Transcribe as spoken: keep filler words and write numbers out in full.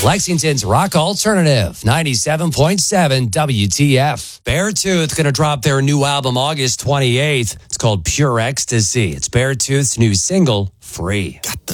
Lexington's Rock Alternative, ninety-seven point seven W T F. Beartooth going to drop their new album August twenty-eighth. It's called Pure Ecstasy. It's Beartooth's new single, Free. Got the